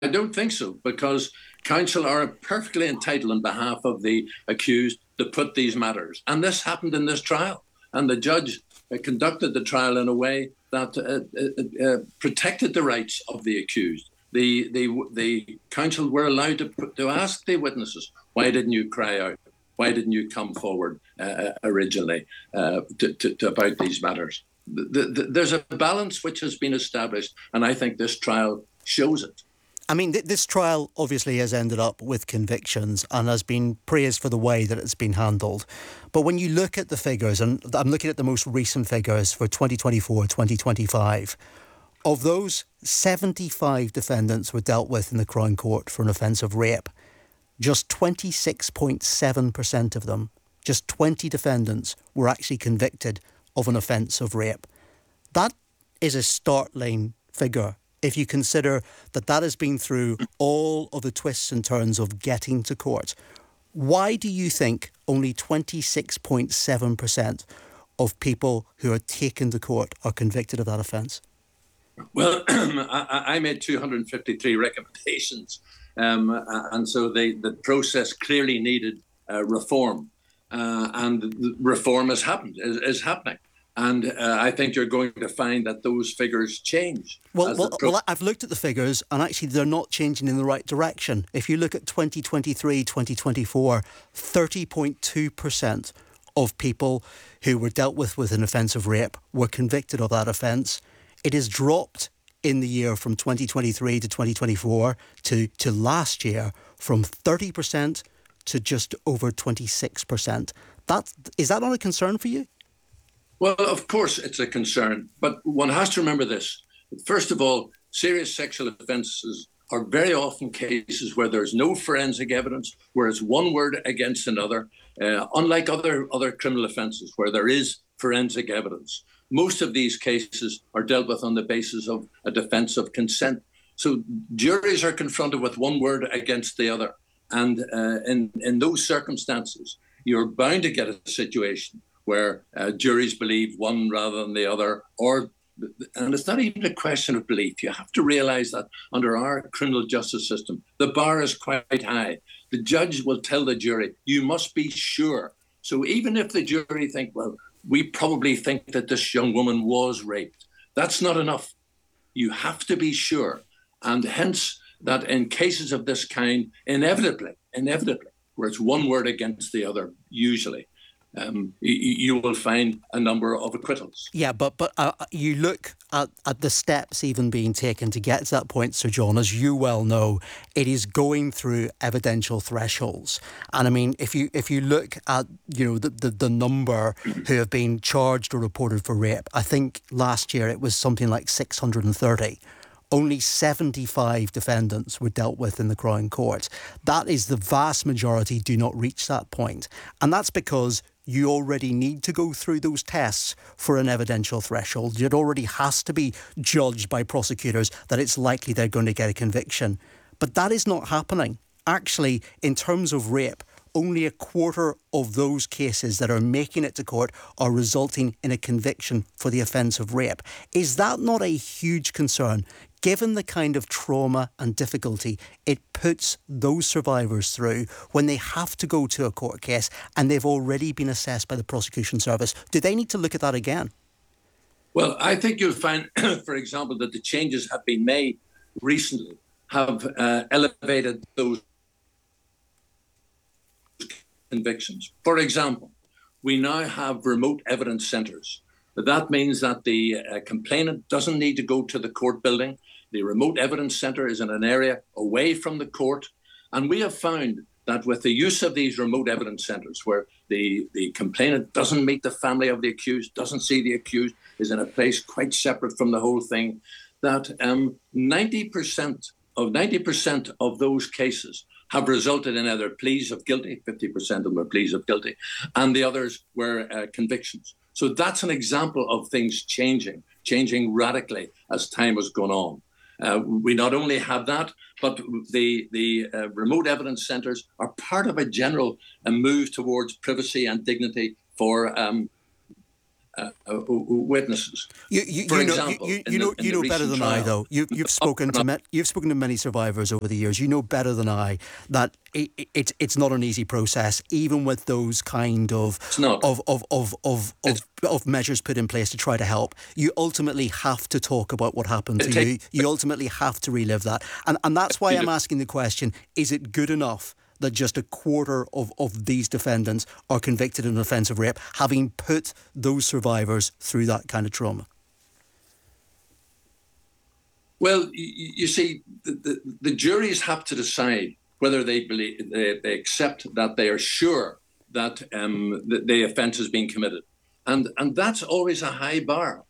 I don't think so, because counsel are perfectly entitled on behalf of the accused to put these matters. And this happened in this trial. And the judge conducted the trial in a way that protected the rights of the accused. The counsel were allowed to ask the witnesses, why didn't you cry out? Why didn't you come forward originally about these matters? There's a balance which has been established, and I think this trial shows it. I mean, this trial obviously has ended up with convictions and has been praised for the way that it's been handled. But when you look at the figures, and I'm looking at the most recent figures for 2024, 2025, of those, 75 defendants were dealt with in the Crown Court for an offence of rape. Just 26.7% of them, just 20 defendants, were actually convicted of an offence of rape. That is a startling figure if you consider that that has been through all of the twists and turns of getting to court. Why do you think only 26.7% of people who are taken to court are convicted of that offence? Well, I made 253 recommendations, and so the process clearly needed reform, and reform is happening. And I think you're going to find that those figures change. Well, I've looked at the figures, and actually they're not changing in the right direction. If you look at 2023, 2024, 30.2% of people who were dealt with an offence of rape were convicted of that offence. It has dropped in the year from 2023 to 2024 to last year from 30% to just over 26%. Is that not a concern for you? Well, of course it's a concern, but one has to remember this. First of all, serious sexual offences are very often cases where there's no forensic evidence, where it's one word against another, unlike other criminal offences where there is forensic evidence. Most of these cases are dealt with on the basis of a defence of consent. So juries are confronted with one word against the other. And in those circumstances, you're bound to get a situation where juries believe one rather than the other, and it's not even a question of belief. You have to realise that under our criminal justice system, the bar is quite high. The judge will tell the jury, you must be sure. So even if the jury think, well, we probably think that this young woman was raped, that's not enough. You have to be sure. And hence that in cases of this kind, inevitably, where it's one word against the other, usually, you will find a number of acquittals. Yeah, but you look at the steps even being taken to get to that point, Sir John. As you well know, it is going through evidential thresholds. And I mean, if you look at the number who have been charged or reported for rape, I think last year it was something like 630. Only 75 defendants were dealt with in the Crown Court. That is the vast majority do not reach that point. And that's because you already need to go through those tests for an evidential threshold. It already has to be judged by prosecutors that it's likely they're going to get a conviction. But that is not happening. Actually, in terms of rape, only a quarter of those cases that are making it to court are resulting in a conviction for the offence of rape. Is that not a huge concern, given the kind of trauma and difficulty it puts those survivors through when they have to go to a court case and they've already been assessed by the prosecution service? Do they need to look at that again? Well, I think you'll find, for example, that the changes have been made recently have elevated those convictions. For example, we now have remote evidence centres. That means that the complainant doesn't need to go to the court building. The remote evidence centre is in an area away from the court. And we have found that with the use of these remote evidence centres, where the complainant doesn't meet the family of the accused, doesn't see the accused, is in a place quite separate from the whole thing, that 90% of those cases have resulted in either pleas of guilty, 50% of them were pleas of guilty, and the others were convictions. So that's an example of things changing radically as time has gone on. We not only have that, but the remote evidence centres are part of a general move towards privacy and dignity for witnesses. You know better than I, though. You've spoken to many survivors over the years. You know better than I that it's not an easy process, even with those kind of measures put in place to try to help. You ultimately have to talk about what happened to you. You ultimately have to relive that, and that's why I'm asking the question: is it good enough that just a quarter of these defendants are convicted in an offence of rape, having put those survivors through that kind of trauma? Well, you see, the juries have to decide whether they believe they accept that they are sure that the offence has been committed, and that's always a high bar,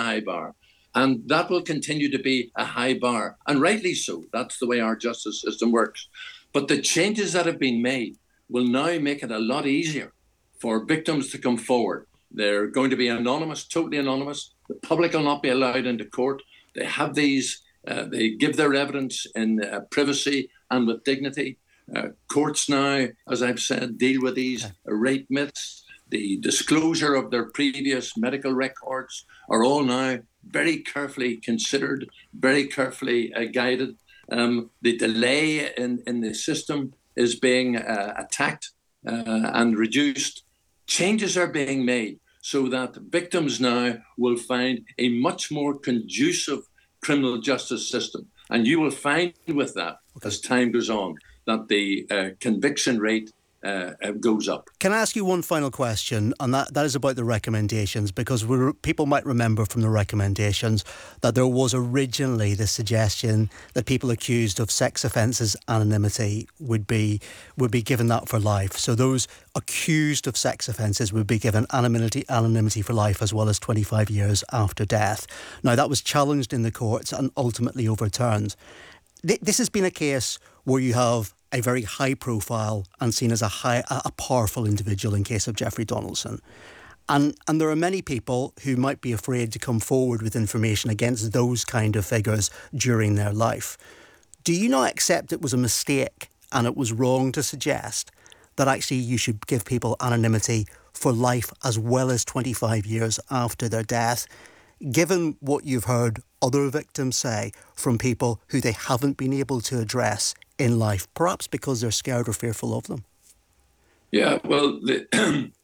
and that will continue to be a high bar, and rightly so. That's the way our justice system works. But the changes that have been made will now make it a lot easier for victims to come forward. They're going to be anonymous, totally anonymous. The public will not be allowed into court. They have these, they give their evidence in privacy and with dignity. Courts now, as I've said, deal with these rape myths. The disclosure of their previous medical records are all now very carefully considered, very carefully guided. The delay in the system is being attacked and reduced. Changes are being made so that victims now will find a much more conducive criminal justice system. And you will find with that, as time goes on, that the conviction rate goes up. Can I ask you one final question? And that is about the recommendations, because people might remember from the recommendations that there was originally the suggestion that people accused of sex offences anonymity would be given that for life. So those accused of sex offences would be given anonymity for life, as well as 25 years after death. Now, that was challenged in the courts and ultimately overturned. This has been a case where you have a very high profile and seen as a powerful individual in case of Jeffrey Donaldson. And there are many people who might be afraid to come forward with information against those kind of figures during their life. Do you not accept it was a mistake and it was wrong to suggest that actually you should give people anonymity for life as well as 25 years after their death, given what you've heard other victims say from people who they haven't been able to address in life, perhaps because they're scared or fearful of them? Yeah, well, the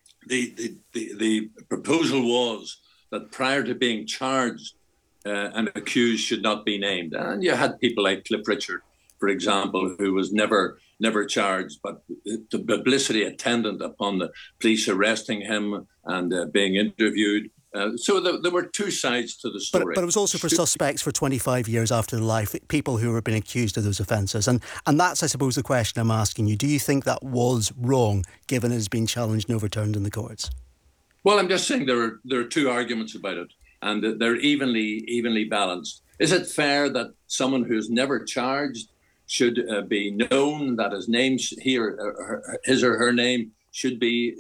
proposal was that prior to being charged, an accused should not be named. And you had people like Cliff Richard, for example, who was never charged, but the publicity attendant upon the police arresting him and being interviewed. So there were two sides to the story. But it was also for suspects for 25 years after their life, people who have been accused of those offences. And that's, I suppose, the question I'm asking you. Do you think that was wrong, given it has been challenged and overturned in the courts? Well, I'm just saying there are two arguments about it, and they're evenly balanced. Is it fair that someone who's never charged should be known, that his name, his or her name should be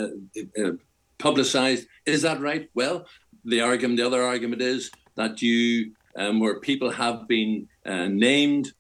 publicised? Is that right? Well, the other argument is that where people have been named,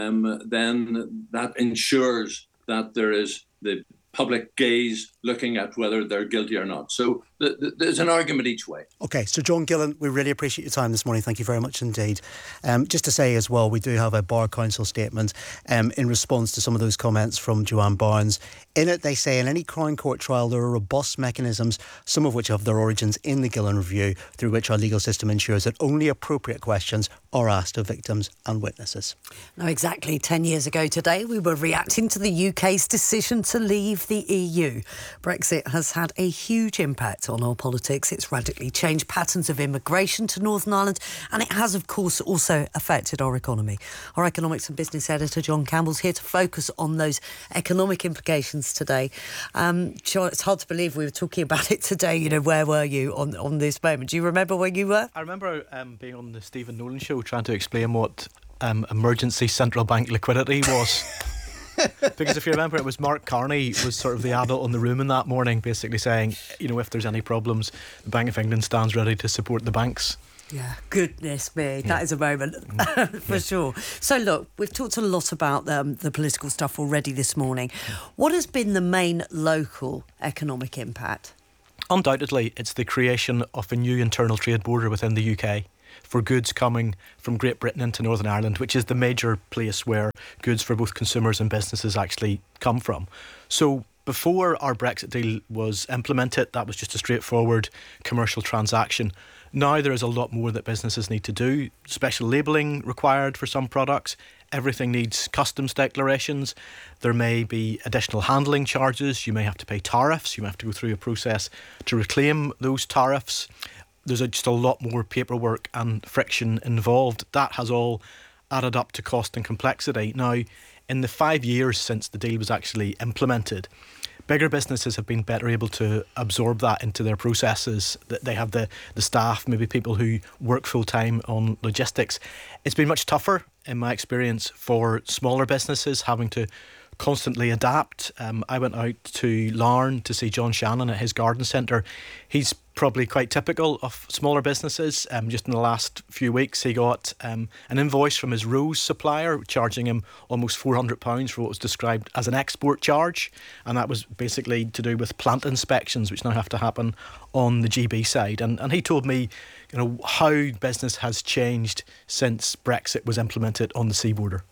then that ensures that there is the public gaze looking at whether they're guilty or not. So there's an argument each way. OK, so John Gillen, we really appreciate your time this morning. Thank you very much indeed. Just to say as well, we do have a Bar Council statement in response to some of those comments from Joanne Barnes. In it, they say in any Crown Court trial, there are robust mechanisms, some of which have their origins in the Gillen Review, through which our legal system ensures that only appropriate questions are asked of victims and witnesses. Now, exactly 10 years ago today, we were reacting to the UK's decision to leave the EU. Brexit has had a huge impact on our politics. It's radically changed patterns of immigration to Northern Ireland, and it has, of course, also affected our economy. Our economics and business editor, John Campbell's here to focus on those economic implications today. Sure, it's hard to believe we were talking about it today. You know, where were you on this moment? Do you remember where you were? I remember being on the Stephen Nolan show trying to explain what emergency central bank liquidity was. Because if you remember, it was Mark Carney was sort of the adult in the room in that morning, basically saying, you know, if there's any problems, the Bank of England stands ready to support the banks. Yeah, goodness me, that is a moment for sure. So look, we've talked a lot about the political stuff already this morning. What has been the main local economic impact? Undoubtedly, it's the creation of a new internal trade border within the UK for goods coming from Great Britain into Northern Ireland, which is the major place where goods for both consumers and businesses actually come from. So before our Brexit deal was implemented, that was just a straightforward commercial transaction. Now there is a lot more that businesses need to do. Special labelling required for some products. Everything needs customs declarations. There may be additional handling charges. You may have to pay tariffs. You may have to go through a process to reclaim those tariffs. There's just a lot more paperwork and friction involved. That has all added up to cost and complexity. Now, in the 5 years since the deal was actually implemented, bigger businesses have been better able to absorb that into their processes. They have the staff, maybe people who work full-time on logistics. It's been much tougher, in my experience, for smaller businesses having to constantly adapt. I went out to Larne to see John Shannon at his garden centre. He's probably quite typical of smaller businesses. Just in the last few weeks, he got an invoice from his rose supplier charging him almost £400 for what was described as an export charge, and that was basically to do with plant inspections, which now have to happen on the GB side. And he told me, how business has changed since Brexit was implemented on the sea border.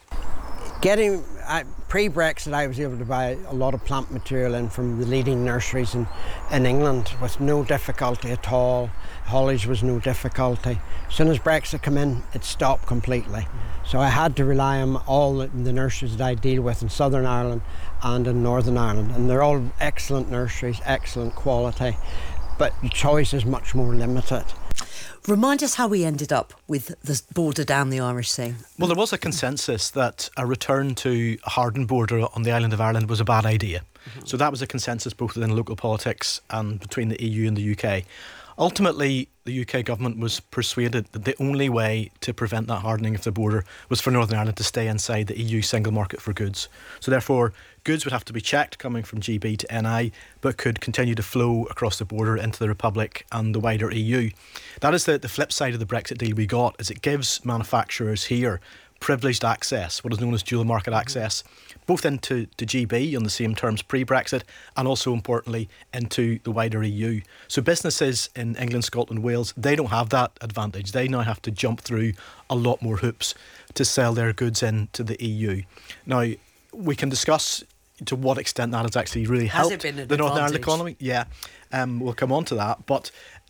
Pre-Brexit, I was able to buy a lot of plant material in from the leading nurseries in England with no difficulty at all. Haulage was no difficulty. As soon as Brexit came in, it stopped completely. So I had to rely on all the nurseries that I deal with in Southern Ireland and in Northern Ireland. And they're all excellent nurseries, excellent quality, but the choice is much more limited. Remind us how we ended up with the border down the Irish Sea. Well, there was a consensus that a return to a hardened border on the island of Ireland was a bad idea. Mm-hmm. So that was a consensus both within local politics and between the EU and the UK. Ultimately, the UK government was persuaded that the only way to prevent that hardening of the border was for Northern Ireland to stay inside the EU single market for goods. So therefore, goods would have to be checked coming from GB to NI, but could continue to flow across the border into the Republic and the wider EU. That is the flip side of the Brexit deal we got, is it gives manufacturers here privileged access, what is known as dual market access, both into GB on the same terms pre-Brexit and also importantly into the wider EU. So businesses in England, Scotland, Wales, they don't have that advantage. They now have to jump through a lot more hoops to sell their goods into the EU. Now, we can discuss to what extent that has actually really helped the Northern Ireland economy. Yeah, we'll come on to that. But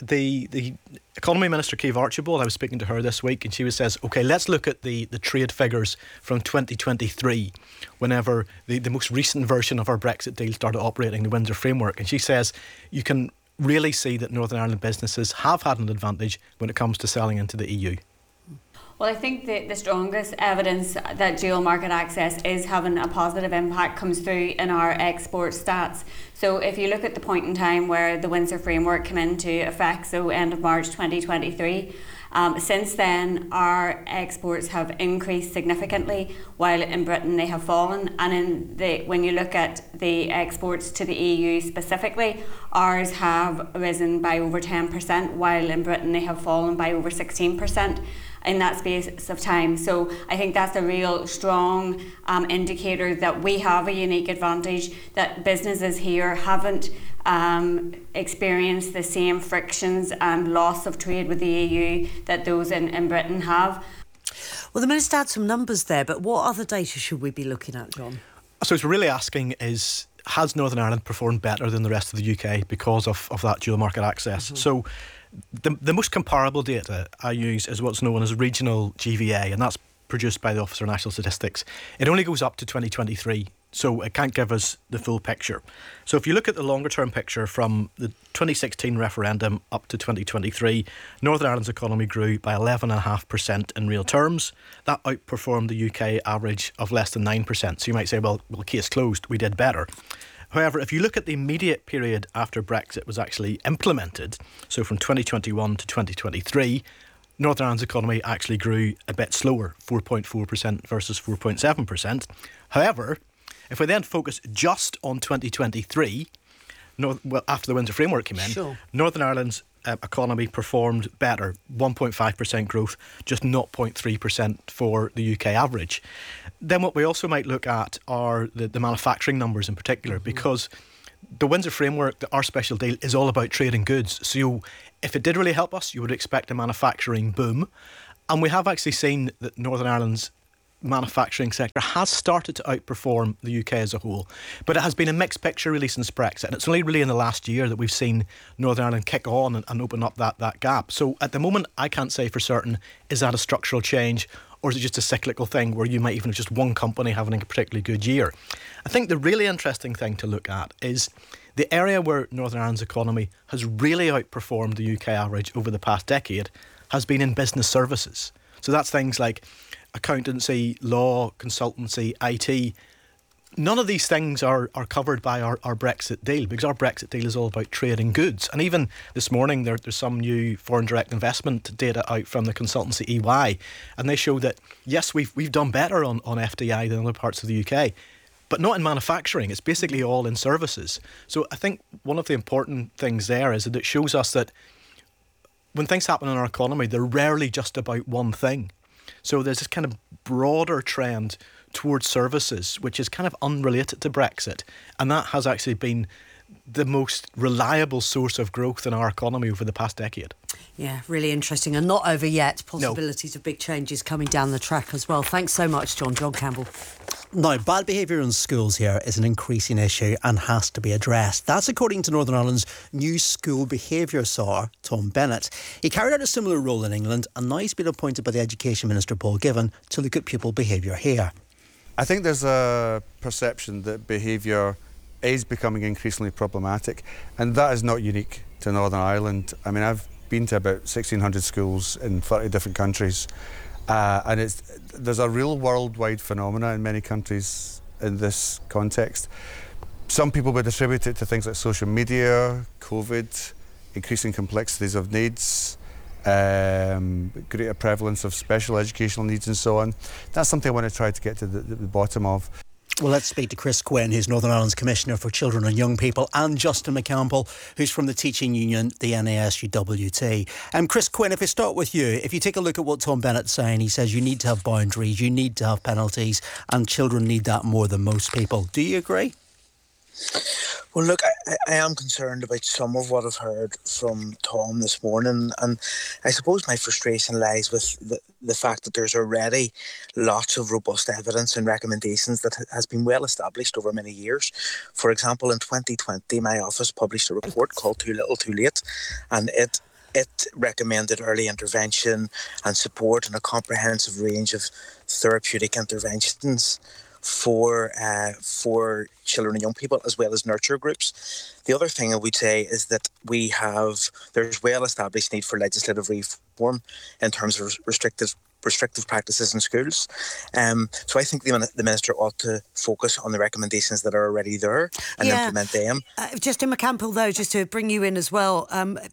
the Economy Minister, Keith Archibald, I was speaking to her this week and she says, OK, let's look at the trade figures from 2023, whenever the most recent version of our Brexit deal started operating, the Windsor Framework. And she says you can really see that Northern Ireland businesses have had an advantage when it comes to selling into the EU. Well, I think the strongest evidence that dual market access is having a positive impact comes through in our export stats. So if you look at the point in time where the Windsor Framework came into effect, so end of March 2023, since then our exports have increased significantly, while in Britain they have fallen. And when you look at the exports to the EU specifically, ours have risen by over 10%, while in Britain they have fallen by over 16%. In that space of time. So I think that's a real strong indicator that we have a unique advantage, that businesses here haven't experienced the same frictions and loss of trade with the EU that those in Britain have. Well, the Minister had some numbers there, but what other data should we be looking at, John? So what we're really asking is, has Northern Ireland performed better than the rest of the UK because of that dual market access? Mm-hmm. So the most comparable data I use is what's known as regional GVA, and that's produced by the Office for National Statistics. It only goes up to 2023, so it can't give us the full picture. So if you look at the longer term picture from the 2016 referendum up to 2023, Northern Ireland's economy grew by 11.5% in real terms. That outperformed the UK average of less than 9%. So you might say, well, case closed, we did better. However, if you look at the immediate period after Brexit was actually implemented, so from 2021 to 2023, Northern Ireland's economy actually grew a bit slower, 4.4% versus 4.7%. However, if we then focus just on 2023, after the Windsor Framework came in, sure, Northern Ireland's economy performed better, 1.5% growth, just 0.3% for the UK average. Then what we also might look at are the manufacturing numbers in particular, because the Windsor framework, our special deal, is all about trading goods. So if it did really help us, you would expect a manufacturing boom. And we have actually seen that Northern Ireland's manufacturing sector has started to outperform the UK as a whole. But it has been a mixed picture really since Brexit. And it's only really in the last year that we've seen Northern Ireland kick on and open up that gap. So at the moment, I can't say for certain, is that a structural change or is it just a cyclical thing where you might even have just one company having a particularly good year? I think the really interesting thing to look at is the area where Northern Ireland's economy has really outperformed the UK average over the past decade has been in business services. So that's things like accountancy, law, consultancy, IT. None of these things are covered by our Brexit deal, because our Brexit deal is all about trading goods. And even this morning, there's some new foreign direct investment data out from the consultancy EY, and they show that, yes, we've done better on FDI than other parts of the UK, but not in manufacturing. It's basically all in services. So I think one of the important things there is that it shows us that when things happen in our economy, they're rarely just about one thing. So there's this kind of broader trend towards services, which is kind of unrelated to Brexit. And that has actually been the most reliable source of growth in our economy over the past decade. Yeah, really interesting. And not over yet. Possibilities of big changes coming down the track as well. Thanks so much, John Campbell. Now, bad behaviour in schools here is an increasing issue and has to be addressed. That's according to Northern Ireland's new school behaviour czar, Tom Bennett. He carried out a similar role in England and now he's been appointed by the Education Minister, Paul Givan, to look at pupil behaviour here. I think there's a perception that behaviour is becoming increasingly problematic, and that is not unique to Northern Ireland. I mean, I've been to about 1,600 schools in 30 different countries, and there's a real worldwide phenomena in many countries in this context. Some people would attribute it to things like social media, COVID, increasing complexities of needs, greater prevalence of special educational needs and so on. That's something I want to try to get to the bottom of. Well, let's speak to Chris Quinn, who's Northern Ireland's Commissioner for Children and Young People, and Justin McCampbell, who's from the teaching union, the NASUWT. Chris Quinn, if I start with you, if you take a look at what Tom Bennett's saying, he says you need to have boundaries, you need to have penalties, and children need that more than most people. Do you agree? Well, look, I am concerned about some of what I've heard from Tom this morning, and I suppose my frustration lies with the fact that there's already lots of robust evidence and recommendations that has been well established over many years. For example, in 2020, my office published a report called Too Little, Too Late, and it recommended early intervention and support and a comprehensive range of therapeutic interventions for children and young people, as well as nurture groups. The other thing I would say is that there's well-established need for legislative reform in terms of restrictive practices in schools. So I think the Minister ought to focus on the recommendations that are already there and implement them. Justin McCampbell, though, just to bring you in as well,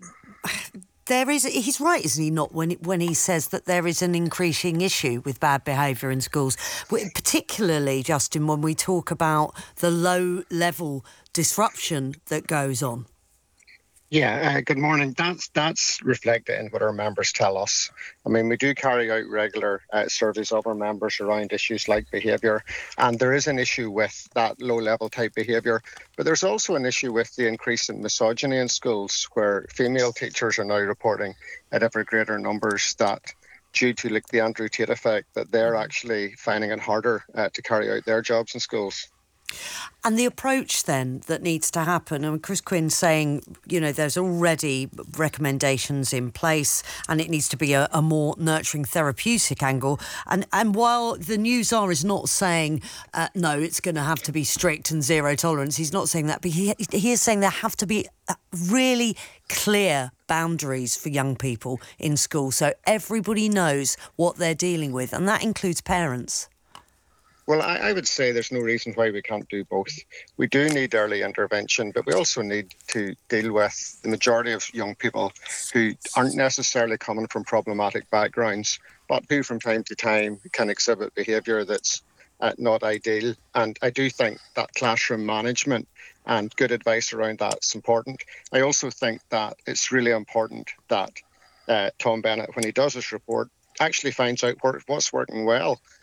he's right, isn't he, not when he says that there is an increasing issue with bad behaviour in schools, particularly, Justin, when we talk about the low-level disruption that goes on. Yeah, good morning. That's reflected in what our members tell us. I mean, we do carry out regular surveys of our members around issues like behaviour, and there is an issue with that low-level type behaviour, but there's also an issue with the increase in misogyny in schools, where female teachers are now reporting at ever greater numbers that, due to the Andrew Tate effect, that they're actually finding it harder to carry out their jobs in schools. And the approach then that needs to happen, and Chris Quinn's saying, there's already recommendations in place and it needs to be a more nurturing therapeutic angle. And while the news czar is not saying, no, it's going to have to be strict and zero tolerance, he's not saying that, but he is saying there have to be really clear boundaries for young people in school so everybody knows what they're dealing with, and that includes parents. Well, I would say there's no reason why we can't do both. We do need early intervention, but we also need to deal with the majority of young people who aren't necessarily coming from problematic backgrounds, but who from time to time can exhibit behaviour that's not ideal. And I do think that classroom management and good advice around that is important. I also think that it's really important that Tom Bennett, when he does his report, actually finds out what's working well.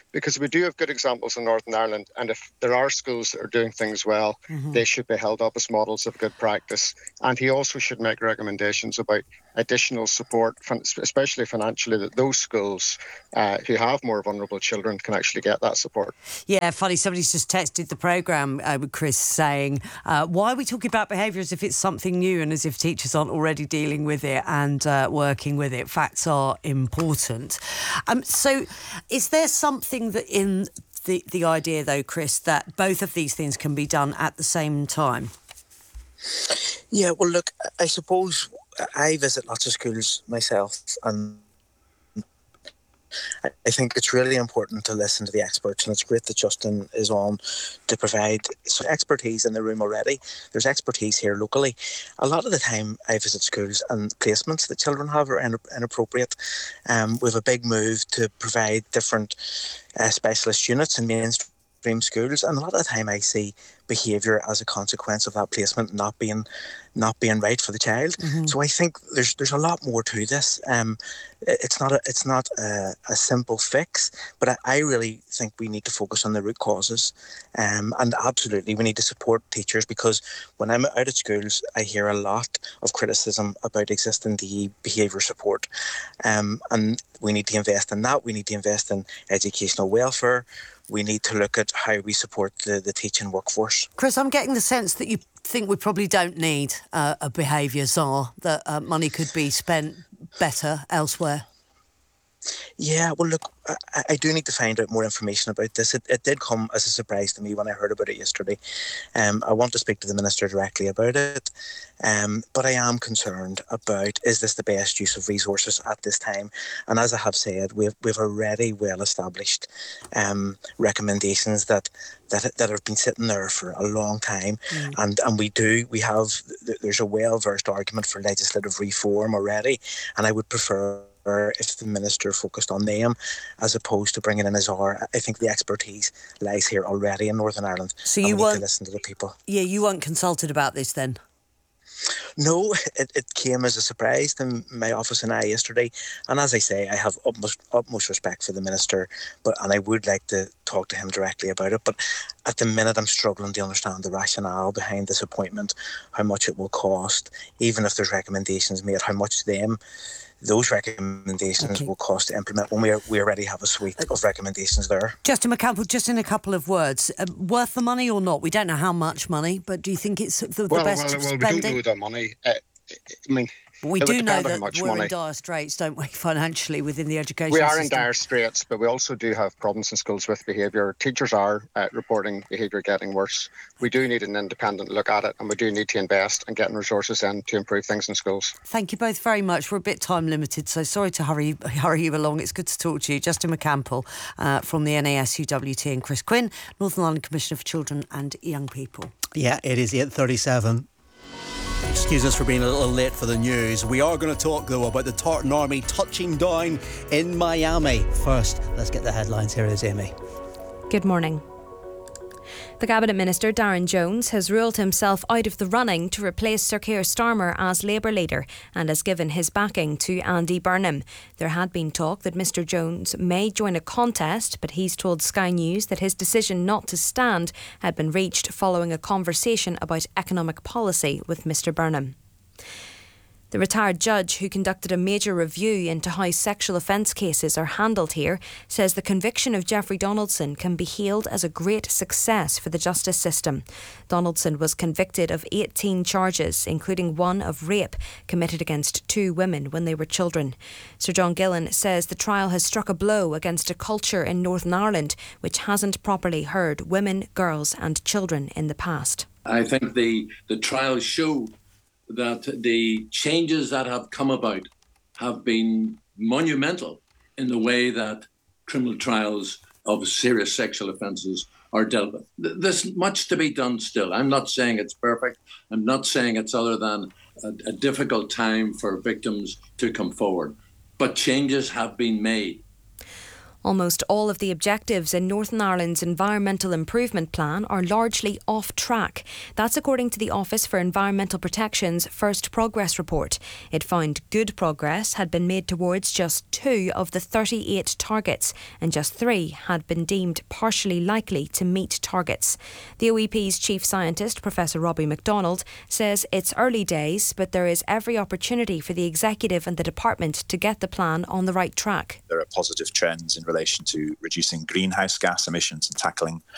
because we do have good examples in Northern Ireland, and if there are schools that are doing things well, they should be held up as models of good practice. And he also should make recommendations about additional support, especially financially, that those schools who have more vulnerable children can actually get that support. Yeah, funny, somebody's just texted the programme with Chris saying, why are we talking about behaviour as if it's something new and as if teachers aren't already dealing with it and working with it? Facts are important. So is there something that in the idea, though, Chris, that both of these things can be done at the same time? Yeah, well, look, I suppose I visit lots of schools myself, and I think it's really important to listen to the experts, and it's great that Justin is on to provide expertise in the room already. There's expertise here locally. A lot of the time I visit schools and placements that children have are inappropriate. We have a big move to provide different specialist units in mainstream schools, and a lot of the time I see behaviour as a consequence of that placement not being right for the child. So I think there's a lot more to this. It's not a simple fix, but I really think we need to focus on the root causes, and absolutely we need to support teachers, because when I'm out at schools I hear a lot of criticism about existing DE behaviour support, and we need to invest in that. We need to invest in educational welfare. We need to look at how we support the teaching workforce. Chris, I'm getting the sense that you think we probably don't need a behaviour czar, that money could be spent better elsewhere. Yeah, well, look, I do need to find out more information about this. It did come as a surprise to me when I heard about it yesterday. I want to speak to the Minister directly about it, but I am concerned about, is this the best use of resources at this time? And as I have said, we've already well-established recommendations that have been sitting there for a long time, and there's a well-versed argument for legislative reform already, and I would prefer if the Minister focused on them as opposed to bringing in a czar. I think the expertise lies here already in Northern Ireland. So you want to listen to the people. Yeah, you weren't consulted about this then? No, it came as a surprise to my office and I yesterday. And as I say, I have utmost respect for the Minister, and I would like to talk to him directly about it. But at the minute, I'm struggling to understand the rationale behind this appointment, how much it will cost, even if there's recommendations made, how much those recommendations will cost to implement when we already have a suite of recommendations there. Justin McCampbell, just in a couple of words, worth the money or not? We don't know how much money, but do you think it's the best of spending? Well, we don't know the money. We do know that we're in dire straits, don't we, financially within the education system? We are in dire straits, but we also do have problems in schools with behaviour. Teachers are reporting behaviour getting worse. We do need an independent look at it, and we do need to invest in getting resources in to improve things in schools. Thank you both very much. We're a bit time limited, so sorry to hurry you along. It's good to talk to you. Justin McCampbell from the NASUWT, and Chris Quinn, Northern Ireland Commissioner for Children and Young People. Yeah, it is 8:37. Excuse us for being a little late for the news. We are going to talk, though, about the Tartan Army touching down in Miami. First, let's get the headlines. Here is Amy. Good morning. The Cabinet Minister, Darren Jones, has ruled himself out of the running to replace Sir Keir Starmer as Labour leader and has given his backing to Andy Burnham. There had been talk that Mr Jones may join a contest, but he's told Sky News that his decision not to stand had been reached following a conversation about economic policy with Mr Burnham. The retired judge who conducted a major review into how sexual offence cases are handled here says the conviction of Jeffrey Donaldson can be hailed as a great success for the justice system. Donaldson was convicted of 18 charges, including one of rape committed against 2 women when they were children. Sir John Gillan says the trial has struck a blow against a culture in Northern Ireland which hasn't properly heard women, girls and children in the past. I think the trials show that the changes that have come about have been monumental in the way that criminal trials of serious sexual offences are dealt with. There's much to be done still. I'm not saying it's perfect. I'm not saying it's other than a difficult time for victims to come forward. But changes have been made. Almost all of the objectives in Northern Ireland's Environmental Improvement Plan are largely off track. That's according to the Office for Environmental Protection's first progress report. It found good progress had been made towards just 2 of the 38 targets, and just 3 had been deemed partially likely to meet targets. The OEP's chief scientist, Professor Robbie MacDonald, says it's early days, but there is every opportunity for the executive and the department to get the plan on the right track. There are positive trends in relation to reducing greenhouse gas emissions and tackling